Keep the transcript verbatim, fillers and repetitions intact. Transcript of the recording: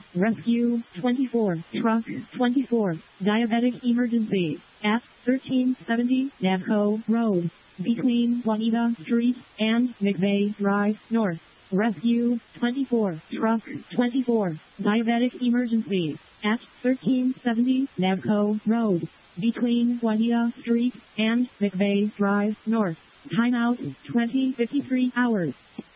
Rescue twenty-four, Truck twenty-four, Diabetic Emergency at thirteen seventy Navco Road, between Juanita Street and McVeigh Drive North. Rescue twenty-four, Truck twenty-four, Diabetic Emergency at thirteen seventy Navco Road, between Juanita Street and McVeigh Drive North. Timeout twenty fifty-three hours.